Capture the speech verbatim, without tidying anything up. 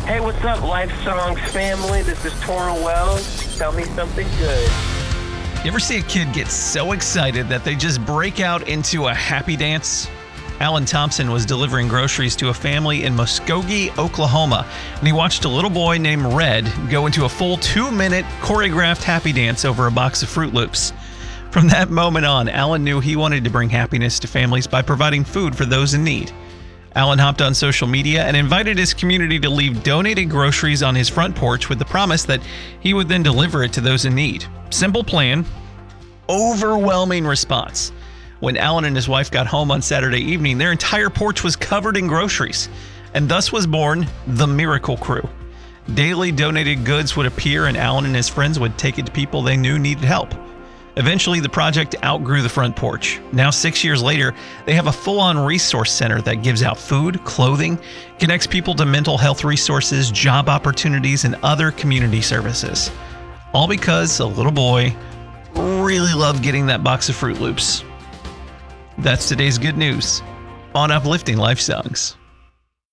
Hey, what's up, Life Songs family? This is Tora Wells. Tell me something good. You ever see a kid get so excited that they just break out into a happy dance? Alan Thompson was delivering groceries to a family in Muskogee, Oklahoma, when he watched a little boy named Red go into a full two-minute choreographed happy dance over a box of Fruit Loops. From that moment on, Alan knew he wanted to bring happiness to families by providing food for those in need. Alan hopped on social media and invited his community to leave donated groceries on his front porch with the promise that he would then deliver it to those in need. Simple plan, overwhelming response. When Alan and his wife got home on Saturday evening, their entire porch was covered in groceries, and thus was born the Miracle Crew. Daily donated goods would appear, and Alan and his friends would take it to people they knew needed help. Eventually, the project outgrew the front porch. Now, six years later, they have a full-on resource center that gives out food, clothing, connects people to mental health resources, job opportunities, and other community services. All because a little boy really loved getting that box of Fruit Loops. That's today's good news on Uplifting Life Songs.